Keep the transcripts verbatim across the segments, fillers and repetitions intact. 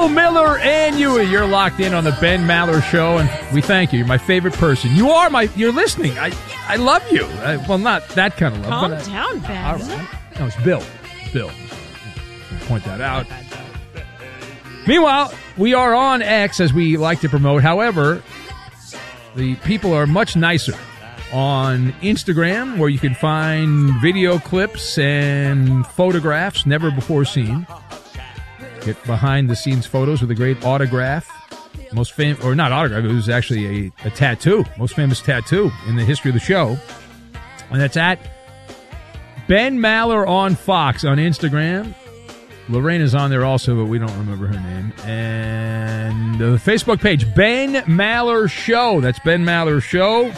Bill Miller and you. You're locked in on the Ben Maller Show, and we thank you. You're my favorite person. You are my. You're listening. I I love you. I, well, not that kind of love. Calm but down, Ben. I, all right. No, it's Bill. Bill. Point that out. Meanwhile, we are on X, as we like to promote. However, the people are much nicer on Instagram, where you can find video clips and photographs never before seen. Get behind-the-scenes photos with a great autograph. Most famous, or not autograph, it was actually a, a tattoo. Most famous tattoo in the history of the show. And that's at Ben Maller on Fox on Instagram. Lorraine is on there also, but we don't remember her name. And the Facebook page, Ben Maller Show. That's Ben Maller Show.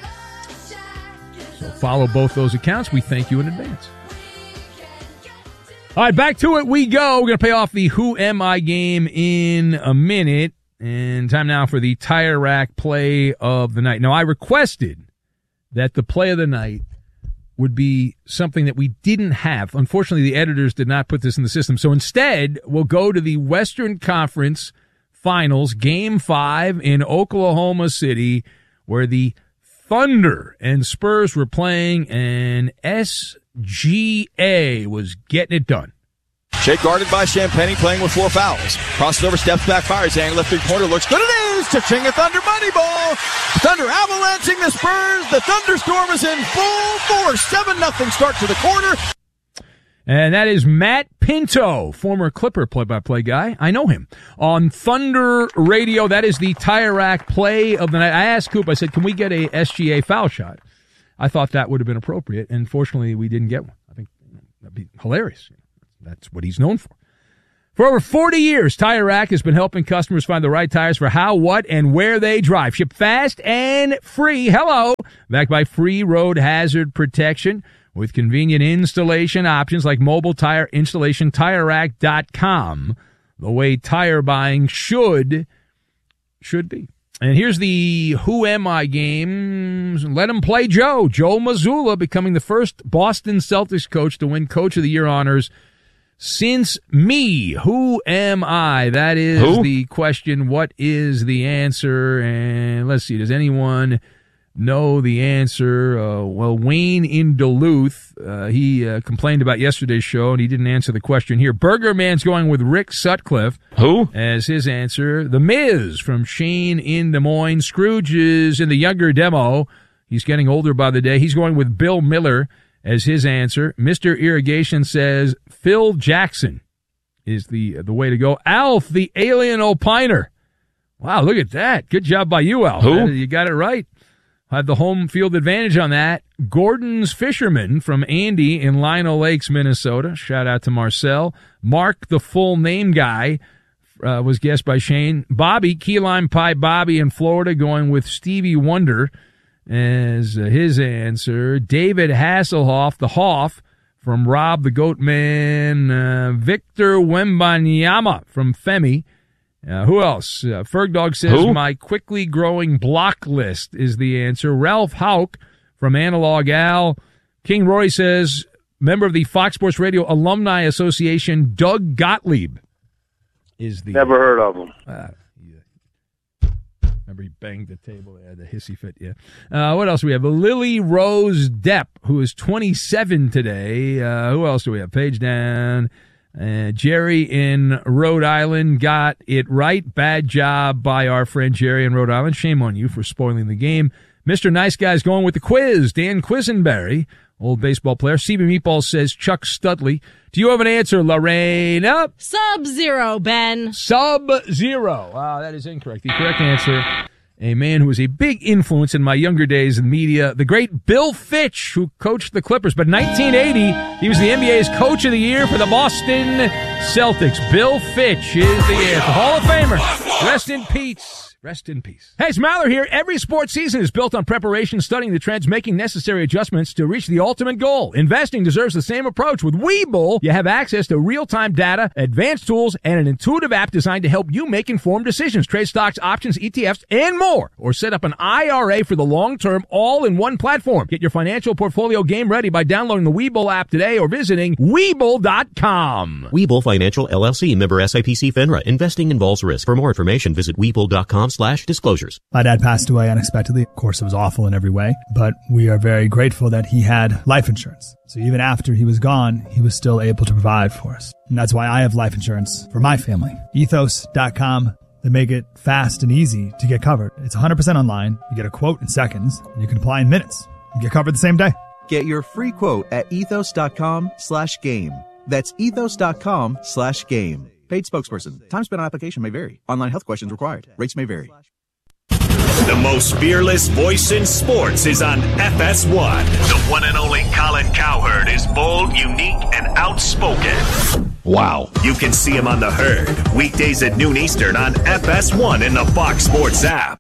So follow both those accounts. We thank you in advance. All right, back to it we go. We're going to pay off the Who Am I game in a minute. And time now for the Tire Rack play of the night. Now, I requested that the play of the night would be something that we didn't have. Unfortunately, the editors did not put this in the system. So instead, we'll go to the Western Conference Finals, Game five in Oklahoma City, where the Thunder and Spurs were playing, and S G A was getting it done. Shea guarded by Champagny, playing with four fouls. Crosses over, steps back, fires, angle left three-pointer, looks good, it is! Cha-ching, a Thunder money ball! Thunder avalanching the Spurs, the Thunderstorm is in full force, seven nothing start to the quarter. And that is Matt Pinto, former Clipper play-by-play guy. I know him. On Thunder Radio, that is the Tire Rack play of the night. I asked Coop, I said, can we get a S G A foul shot? I thought that would have been appropriate, and fortunately we didn't get one. I think that'd be hilarious. That's what he's known for. For over forty years, Tire Rack has been helping customers find the right tires for how, what, and where they drive. Ship fast and free. Hello. Backed by free road hazard protection with convenient installation options like mobile tire installation, tire rack dot com. The way tire buying should, should be. And here's the Who Am I game. Let him play Joe. Joe Mazzulla becoming the first Boston Celtics coach to win Coach of the Year honors since me. Who am I? That is Who? the question. What is the answer? And let's see. Does anyone know the answer? Uh, well, Wayne in Duluth, uh, he uh, complained about yesterday's show, and he didn't answer the question here. Burger Man's going with Rick Sutcliffe. Who? As his answer. The Miz from Shane in Des Moines. Scrooge is in the younger demo. He's getting older by the day. He's going with Bill Miller as his answer. Mister Irrigation says Phil Jackson is the the way to go. Alf, the alien opiner. Wow, look at that. Good job by you, Alf. Who? You got it right. Have the home field advantage on that. Gordon's Fisherman from Andy in Lino Lakes, Minnesota. Shout out to Marcel. Mark, the full name guy, uh, was guessed by Shane. Bobby, Key Lime Pie Bobby in Florida, going with Stevie Wonder as uh, his answer. David Hasselhoff, the Hoff, from Rob the Goatman. Uh, Victor Wembanyama from Femi. Uh, who else? Uh, Fergdog says, Who? my quickly growing block list is the answer. Ralph Hauk from Analog Al. King Roy says, member of the Fox Sports Radio Alumni Association, Doug Gottlieb is the... Never heard of him. Uh, yeah. Remember he banged the table. Yeah, the hissy fit, yeah. Uh, what else do we have? Lily Rose Depp, who is twenty-seven today. Uh, who else do we have? Page down. Uh, Jerry in Rhode Island got it right. Bad job by our friend Jerry in Rhode Island. Shame on you for spoiling the game. Mister Nice Guy's going with the quiz. Dan Quisenberry, old baseball player. C B Meatball says Chuck Studley. Do you have an answer, Lorraine? Up. Sub-Zero, Ben. Sub-Zero. Wow, that is incorrect. The correct answer, a man who was a big influence in my younger days in media, the great Bill Fitch, who coached the Clippers. But nineteen eighty, he was the N B A's Coach of the Year for the Boston Celtics. Bill Fitch is the answer. Hall of Famer. Rest in peace. Rest in peace. Hey, it's Maller here. Every sports season is built on preparation, studying the trends, making necessary adjustments to reach the ultimate goal. Investing deserves the same approach. With Webull, you have access to real-time data, advanced tools, and an intuitive app designed to help you make informed decisions. Trade stocks, options, E T Fs, and more. Or set up an I R A for the long term, all in one platform. Get your financial portfolio game ready by downloading the Webull app today or visiting Webull dot com. Webull Financial, L L C, member S I P C FINRA. Investing involves risk. For more information, visit Webull dot com slash disclosures. My dad passed away unexpectedly. Of course, it was awful in every way, but we are very grateful that he had life insurance. So even after he was gone, he was still able to provide for us. And that's why I have life insurance for my family. Ethos dot com. They make it fast and easy to get covered. It's one hundred percent online. You get a quote in seconds, and you can apply in minutes. You get covered the same day. Get your free quote at ethos dot com slash game. That's ethos dot com slash game. Paid spokesperson. Time spent on application may vary. Online health questions required. Rates may vary. The most fearless voice in sports is on F S one. The one and only Colin Cowherd is bold, unique, and outspoken. Wow. You can see him on The Herd, weekdays at noon Eastern on F S one in the Fox Sports app.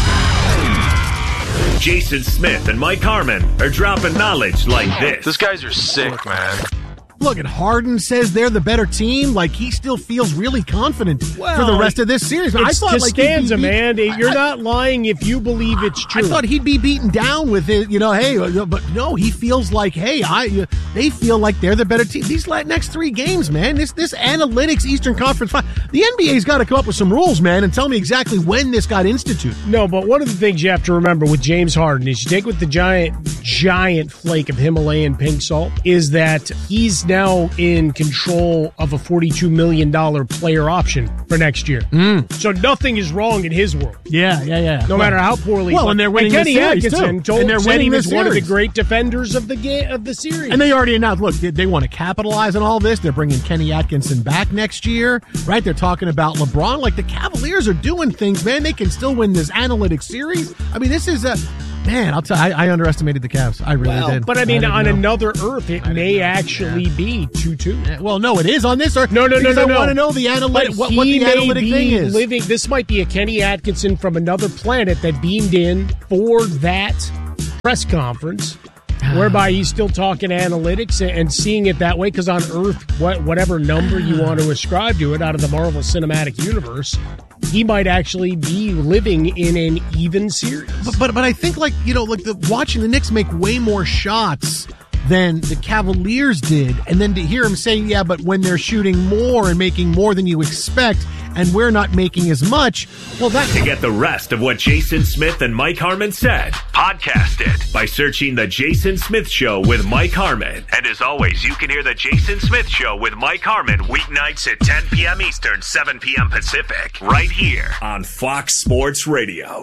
Jason Smith and Mike Harmon are dropping knowledge like this. These guys are sick, man. Look, and Harden says they're the better team. Like, he still feels really confident well, for the rest of this series. It's I thought, Costanza, like, man. You're not lying if you believe it's true. I thought he'd be beaten down with it, you know, hey, but no, he feels like, hey, I. they feel like they're the better team. These next three games, man, this this analytics Eastern Conference, the N B A's got to come up with some rules, man, and tell me exactly when this got instituted. No, but one of the things you have to remember with James Harden is you take with the giant, giant flake of Himalayan pink salt is that he's now in control of a forty-two million dollars player option for next year. Mm. So nothing is wrong in his world. Yeah, yeah, yeah. No well, matter how poorly. Well, and they're winning and Kenny the series, Atkinson too. told And they're said winning he was the one of the series. great defenders of the game of the series. And they already announced, look, they, they want to capitalize on all this. They're bringing Kenny Atkinson back next year, right? They're talking about LeBron. Like, the Cavaliers are doing things, man. They can still win this analytics series. I mean, this is a... Man, I'll tell you, I, I underestimated the Cavs. I really well, did. But I mean, I on know. another Earth, it may actually yeah. be two two. Yeah, well, no, it is on this Earth. No, no, no, no, I no. want to know the analytic, what, what the analytic thing is. Living, this might be a Kenny Atkinson from another planet that beamed in for that press conference, whereby he's still talking analytics and seeing it that way. Because on Earth, what, whatever number you want to ascribe to it out of the Marvel Cinematic Universe, he might actually be living in an even series. But but, but I think, like, you know, like the watching the Knicks make way more shots than the Cavaliers did, and then to hear him say, yeah, but when they're shooting more and making more than you expect, and we're not making as much, well, that... To get the rest of what Jason Smith and Mike Harmon said, podcast it by searching The Jason Smith Show with Mike Harmon. And as always, you can hear The Jason Smith Show with Mike Harmon weeknights at ten p.m. Eastern, seven p.m. Pacific, right here on Fox Sports Radio.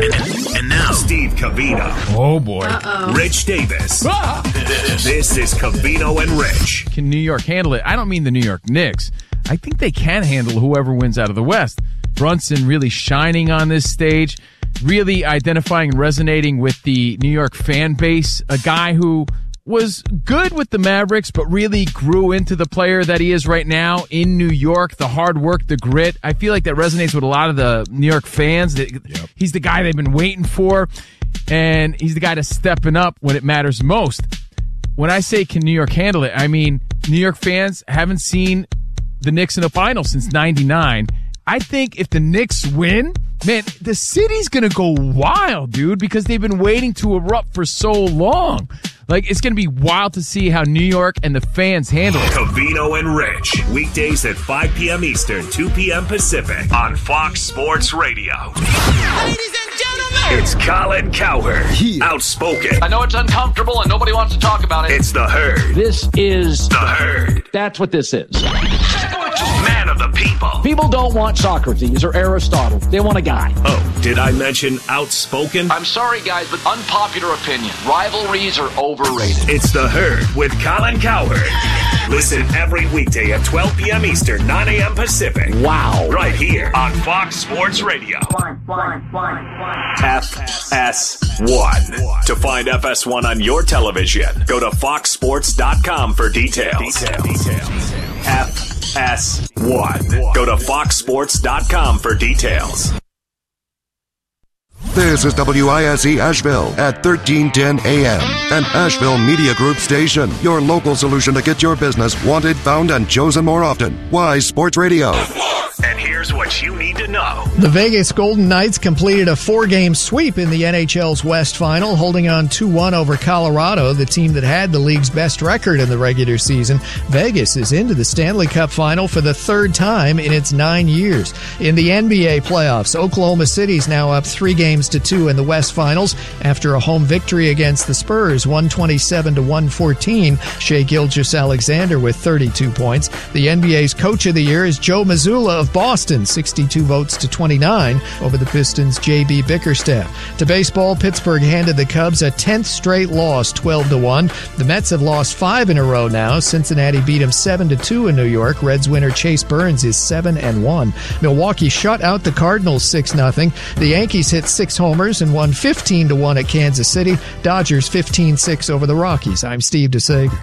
And now, Steve Covino. Oh, boy. Uh-oh. Rich Davis. Ah! This is Covino and Rich. Can New York handle it? I don't mean the New York Knicks. I think they can handle whoever wins out of the West. Brunson really shining on this stage, really identifying and resonating with the New York fan base, a guy who was good with the Mavericks, but really grew into the player that he is right now in New York, the hard work, the grit. I feel like that resonates with a lot of the New York fans. Yep. He's the guy they've been waiting for, and he's the guy that's stepping up when it matters most. When I say can New York handle it, I mean New York fans haven't seen the Knicks in the finals since ninety-nine. I think if the Knicks win, man, the city's going to go wild, dude, because they've been waiting to erupt for so long. Like, it's going to be wild to see how New York and the fans handle it. Covino and Rich, weekdays at five p.m. Eastern, two p.m. Pacific on Fox Sports Radio. Ladies and gentlemen, it's Colin Cowherd, yeah. Outspoken. I know it's uncomfortable and nobody wants to talk about it. It's The Herd. This is The Herd. That's what this is. Man of the people. People don't want Socrates or Aristotle. They want a guy. Oh, did I mention outspoken? I'm sorry, guys, but unpopular opinion. Rivalries are overrated. It's The Herd with Colin Cowherd. Listen every weekday at twelve p.m. Eastern, nine a.m. Pacific. Wow. Right here on Fox Sports Radio. F S one. To find F S one on your television, go to fox sports dot com for details. Details. Details. F S one. Go to fox sports dot com for details. This is W I S E Asheville at thirteen ten A M, an Asheville Media Group station. Your local solution to get your business wanted, found, and chosen more often. Wise Sports Radio. And here's what you need to know. The Vegas Golden Knights completed a four-game sweep in the N H L's West Final, holding on two one over Colorado, the team that had the league's best record in the regular season. Vegas is into the Stanley Cup Final for the third time in its nine years. In the N B A playoffs, Oklahoma City's now up three games to two in the West Finals after a home victory against the Spurs, one twenty-seven to one fourteen. Shai Gilgeous-Alexander with thirty-two points. The N B A's Coach of the Year is Joe Mazzulla of Boston, sixty-two votes to twenty-nine over the Pistons' J B Bickerstaff. To baseball, Pittsburgh handed the Cubs a tenth straight loss, twelve to one. The Mets have lost five in a row now. Cincinnati beat them seven to two in New York. Reds winner Chase Burns is seven and one. Milwaukee shut out the Cardinals six nothing. The Yankees hit six homers and won fifteen to one at Kansas City. Dodgers fifteen six over the Rockies. I'm Steve DeSager.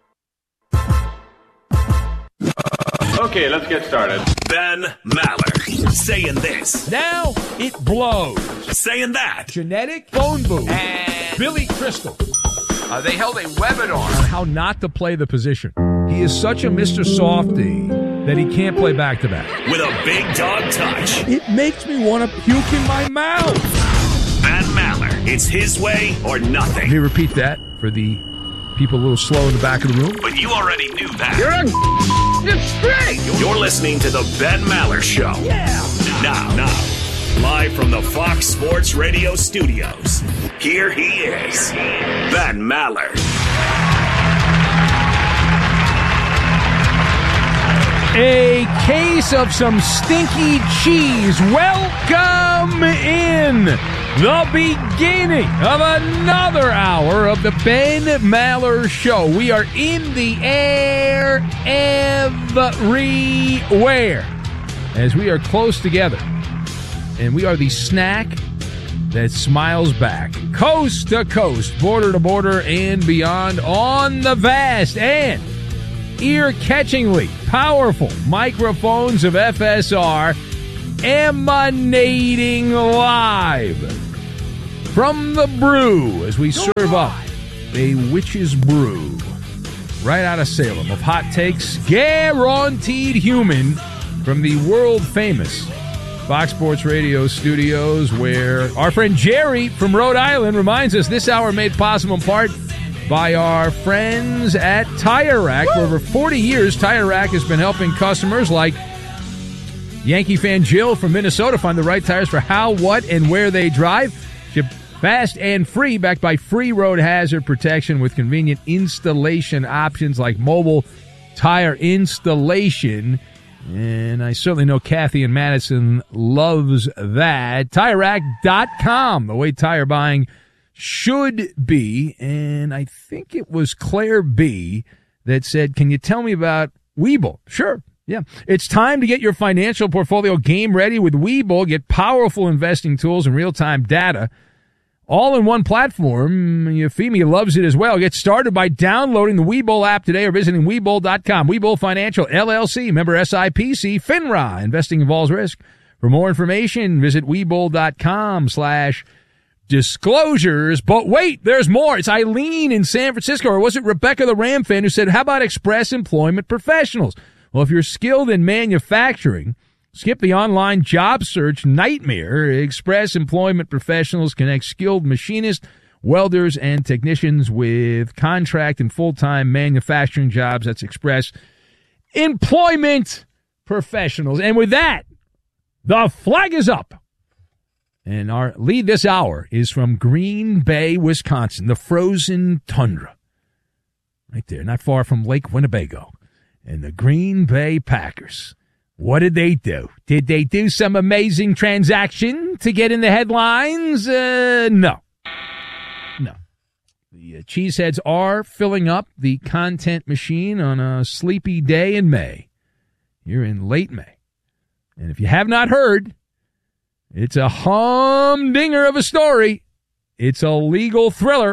Okay, let's get started. Ben Maller saying this. Now it blows. Saying that. Genetic phone booth. And Billy Crystal. Uh, they held a webinar on how not to play the position. He is such a Mister Softy that he can't play back-to-back. With a big dog touch. It makes me want to puke in my mouth. Ben Maller. It's his way or nothing. Can you repeat that for the people a little slow in the back of the room? But you already knew that. You're a you're straight. You're listening to the Ben Maller Show. Yeah. Now, now, live from the Fox Sports Radio studios, here he is, Ben Maller. A case of some stinky cheese. Welcome in the beginning of another hour of the Ben Maller Show. We are in the air everywhere as we are close together. And we are the snack that smiles back. Coast to coast, border to border, and beyond on the vast and ear-catchingly powerful microphones of F S R, emanating live from the brew as we serve up a witch's brew right out of Salem of hot takes, guaranteed human, from the world-famous Fox Sports Radio studios, where our friend Jerry from Rhode Island reminds us this hour made possible in part by our friends at Tire Rack. For over forty years, Tire Rack has been helping customers like Yankee fan Jill from Minnesota find the right tires for how, what, and where they drive. Ship fast and free, backed by free road hazard protection with convenient installation options like mobile tire installation. And I certainly know Kathy in Madison loves that. Tire Rack dot com, the way tire buying should be. And I think it was Claire B. that said, can you tell me about Webull? Sure. Yeah. It's time to get your financial portfolio game ready with Webull. Get powerful investing tools and real-time data all in one platform. Euphemia loves it as well. Get started by downloading the Webull app today or visiting Webull dot com. Webull Financial, L L C, member S I P C, FINRA. Investing involves risk. For more information, visit Webull dot com slash disclosures. But wait, there's more. It's Eileen in San Francisco, or was it Rebecca the Ram fan, who said, how about Express Employment Professionals? Well, if you're skilled in manufacturing, skip the online job search nightmare. Express Employment Professionals connect skilled machinists, welders, and technicians with contract and full-time manufacturing jobs. That's Express Employment Professionals. And with that, the flag is up. And our lead this hour is from Green Bay, Wisconsin, the frozen tundra. Right there, not far from Lake Winnebago. And the Green Bay Packers. What did they do? Did they do some amazing transaction to get in the headlines? Uh, no. No. The uh, Cheeseheads are filling up the content machine on a sleepy day in May. You're in late May. And if you have not heard, it's a humdinger of a story. It's a legal thriller.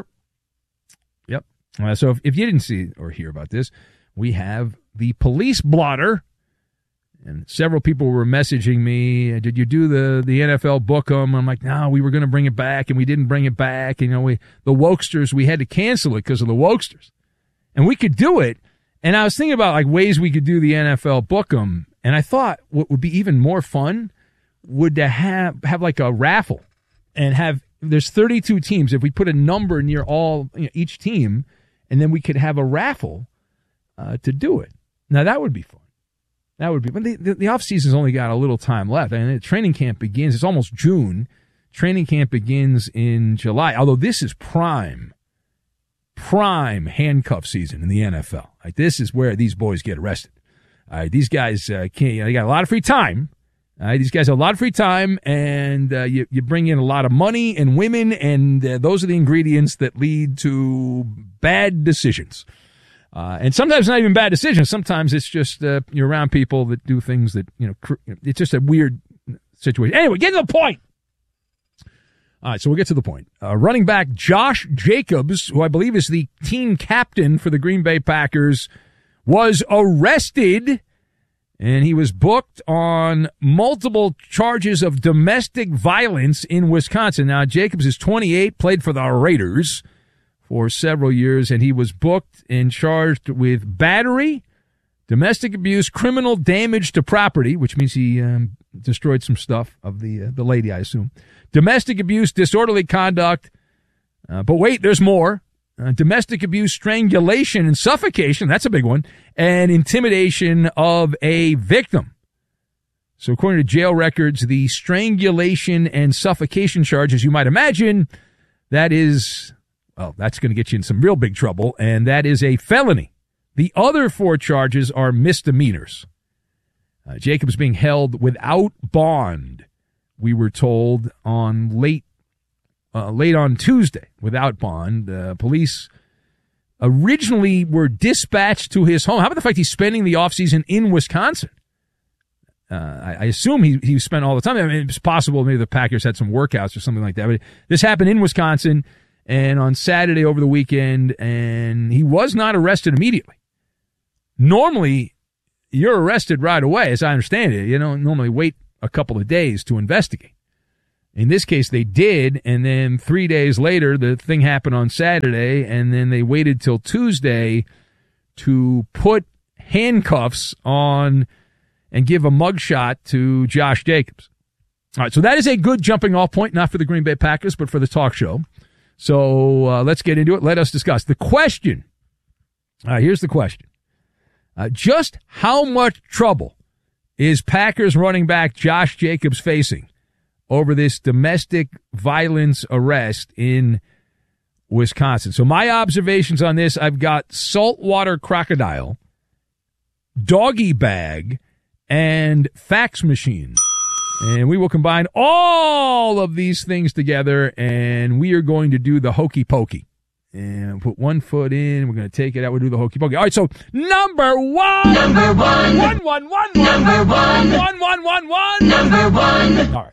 Yep. Uh, so if, if you didn't see or hear about this, we have the police blotter. And several people were messaging me, did you do the, the N F L book 'em? I'm like, no, we were going to bring it back, and we didn't bring it back. And, you know, we, the Wokesters, we had to cancel it because of the Wokesters. And we could do it. And I was thinking about, like, ways we could do the N F L book 'em. And I thought what would be even more fun would to have, have like, a raffle and have, there's thirty-two teams. If we put a number near all, you know, each team, and then we could have a raffle uh, to do it. Now, that would be fun. That would be, but the, the, the off-season's only got a little time left. I mean, training camp begins, it's almost June. Training camp begins in July, although this is prime, prime handcuff season in the N F L. Like, this is where these boys get arrested. All right, these guys uh, can't, you know, they got a lot of free time. All right, these guys have a lot of free time, and uh, you, you bring in a lot of money and women, and uh, those are the ingredients that lead to bad decisions. Uh, and sometimes not even bad decisions. Sometimes it's just uh, you're around people that do things that, you know, cr- it's just a weird situation. Anyway, get to the point. All right, so we'll get to the point. Uh, running back Josh Jacobs, who I believe is the team captain for the Green Bay Packers, was arrested, and he was booked on multiple charges of domestic violence in Wisconsin. Now, Jacobs is twenty-eight, played for the Raiders for several years, and he was booked and charged with battery, domestic abuse, criminal damage to property, which means he um, destroyed some stuff of the uh, the lady, I assume, domestic abuse, disorderly conduct, uh, but wait, there's more, uh, domestic abuse, strangulation, and suffocation, that's a big one, and intimidation of a victim. So according to jail records, the strangulation and suffocation charges, you might imagine, that is... well, that's going to get you in some real big trouble, and that is a felony. The other four charges are misdemeanors. Uh, Jacobs being held without bond, we were told, on late uh, late on Tuesday, without bond. Uh, police originally were dispatched to his home. How about the fact he's spending the offseason in Wisconsin? Uh, I, I assume he he spent all the time. I mean, it's possible maybe the Packers had some workouts or something like that, but this happened in Wisconsin. And on Saturday over the weekend, and he was not arrested immediately. Normally, you're arrested right away, as I understand it. You don't normally wait a couple of days to investigate. In this case, they did, and then three days later, the thing happened on Saturday, and then they waited till Tuesday to put handcuffs on and give a mugshot to Josh Jacobs. All right, so that is a good jumping off point, not for the Green Bay Packers, but for the talk show. So uh, let's get into it. Let us discuss. The question, uh, here's the question. Uh, just how much trouble is Packers running back Josh Jacobs facing over this domestic violence arrest in Wisconsin? So my observations on this, I've got saltwater crocodile, doggy bag, and fax machine. And we will combine all of these things together, and we are going to do the hokey pokey. And put one foot in, we're going to take it out, we'll do the hokey pokey. All right, so number one. Number one. One, one, one, one. Number one. One, one, one, one. Number one. All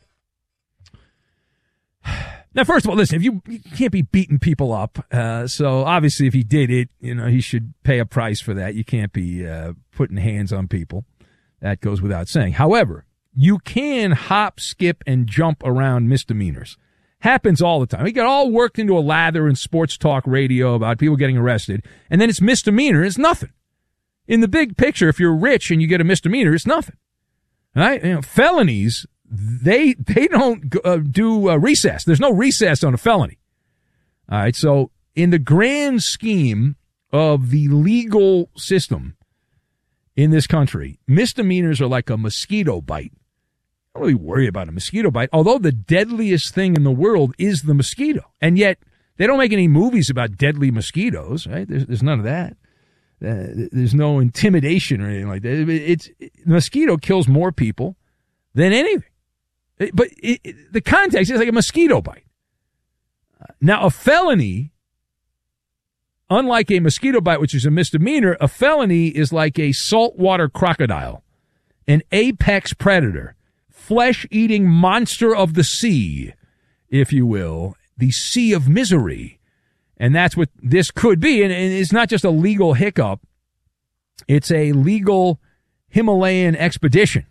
right. Now, first of all, listen, if you, you can't be beating people up. Uh, so obviously if he did it, you know, he should pay a price for that. You can't be uh, putting hands on people. That goes without saying. However, you can hop, skip, and jump around misdemeanors. Happens all the time. We got all worked into a lather in sports talk radio about people getting arrested, and then it's misdemeanor. It's nothing. In the big picture, if you're rich and you get a misdemeanor, it's nothing. All right? You know, felonies, they they don't uh, do uh, recess. There's no recess on a felony. All right? So in the grand scheme of the legal system in this country, misdemeanors are like a mosquito bite. I don't really worry about a mosquito bite, although the deadliest thing in the world is the mosquito. And yet, they don't make any movies about deadly mosquitoes, right? There's, there's none of that. Uh, there's no intimidation or anything like that. It's, it, the mosquito kills more people than anything. It, but it, it, the context is like a mosquito bite. Uh, now, a felony, unlike a mosquito bite, which is a misdemeanor, a felony is like a saltwater crocodile, an apex predator, flesh-eating monster of the sea, if you will, the sea of misery. And that's what this could be. And, and it's not just a legal hiccup. It's a legal Himalayan expedition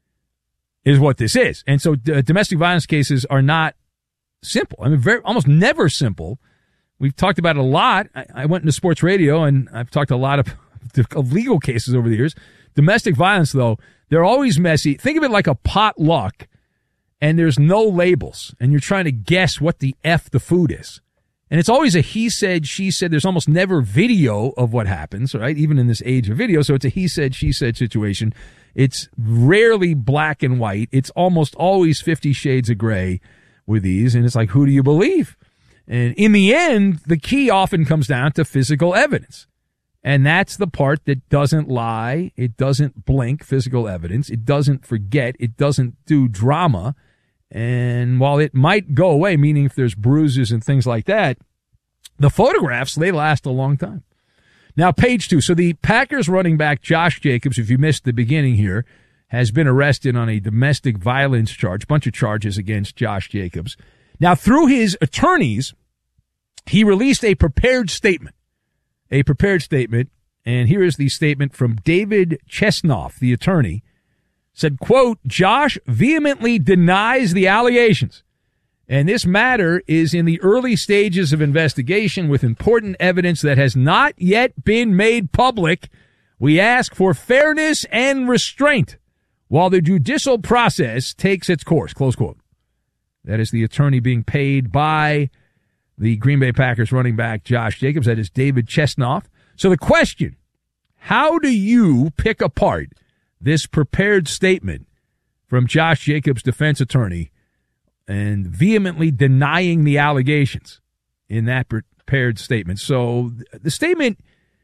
is what this is. And so d- domestic violence cases are not simple. I mean, very, almost never simple. We've talked about it a lot. I, I went into sports radio, and I've talked a lot of, of legal cases over the years. Domestic violence, though, they're always messy. Think of it like a potluck, and there's no labels, and you're trying to guess what the F the food is. And it's always a he said, she said. There's almost never video of what happens, right? Even in this age of video. So it's a he said, she said situation. It's rarely black and white. It's almost always fifty shades of gray with these. And it's like, who do you believe? And in the end, the key often comes down to physical evidence. And that's the part that doesn't lie. It doesn't blink physical evidence. It doesn't forget. It doesn't do drama. And while it might go away, meaning if there's bruises and things like that, the photographs, they last a long time. Now, page two. So the Packers running back Josh Jacobs, if you missed the beginning here, has been arrested on a domestic violence charge, bunch of charges against Josh Jacobs. Now, through his attorneys, he released a prepared statement, a prepared statement. And here is the statement from David Chesnoff, the attorney. Said, quote, Josh vehemently denies the allegations, and this matter is in the early stages of investigation with important evidence that has not yet been made public. We ask for fairness and restraint while the judicial process takes its course, close quote. That is the attorney being paid by the Green Bay Packers running back Josh Jacobs. That is David Chesnoff. So the question, how do you pick apart this prepared statement from Josh Jacobs' defense attorney and vehemently denying the allegations in that prepared statement? So the statement,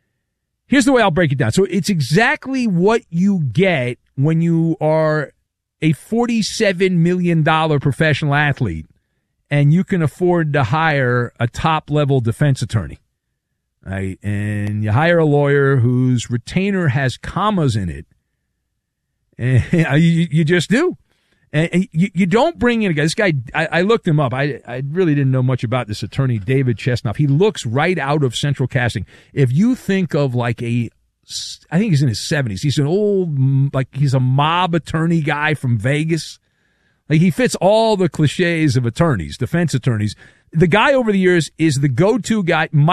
here's the way I'll break it down. So it's exactly what you get when you are a forty-seven million dollars professional athlete and you can afford to hire a top-level defense attorney. Right? And you hire a lawyer whose retainer has commas in it. And you, you just do. And you, you don't bring in a guy. This guy, I, I looked him up. I, I really didn't know much about this attorney, David Chesnoff. He looks right out of Central Casting. If you think of like a, I think he's in his seventies. He's an old, like he's a mob attorney guy from Vegas. Like he fits all the cliches of attorneys, defense attorneys. The guy over the years is the go-to guy.